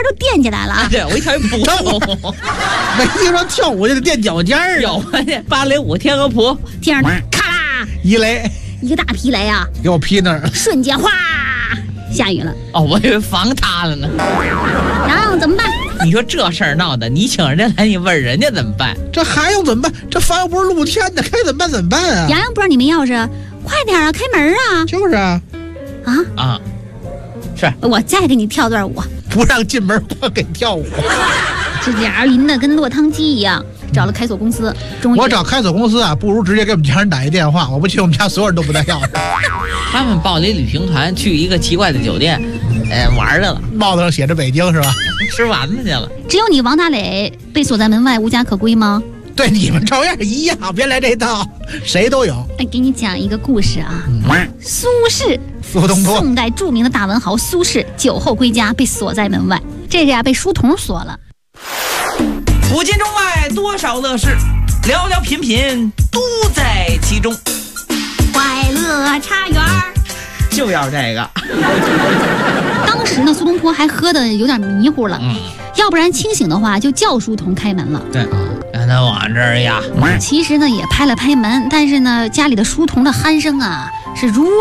都垫起来了。 对，我一跳一扑， 没听说跳舞就得垫脚尖儿。 有芭蕾舞贴个谱， 天上咔啦一雷， 一个大皮雷啊， 给我劈那儿了。 瞬间哗下雨了。 哦，我以为房塌了呢。 然后怎么办？ 你说这事儿闹的，你请人家来，你问人家怎么办？ 这还用怎么办？这房又不是露天的，该怎么办怎么办啊？ 洋洋不知道你们钥匙，快点啊，开门啊！ 就是啊， 啊，是我再给你跳段舞。 不让进门光给跳舞。 这俩人淋得跟落汤鸡一样，找了开锁公司，终于我找开锁公司啊，不如直接给我们家人打一电话。我不去，我们家所有人都不带钥匙。 他们报了一旅行团去一个奇怪的酒店，玩去了， 帽子上写着北京是吧？ 吃丸子去了。 只有你王大磊被锁在门外，无家可归吗？ 对，你们照样一样，别来这套，谁都有。 哎，给你讲一个故事啊。苏轼， 苏东坡， 宋代著名的大文豪苏轼酒后归家，被锁在门外。这个呀，被书童锁了。 古今中外多少乐事，寥寥品品都在其中。 快乐茶园就要这个。 当时呢，苏东坡还喝得有点迷糊了，要不然清醒的话就叫书童开门了。 对，让他往这儿压。 其实呢，也拍了拍门，但是呢，家里的书童的鼾声啊是如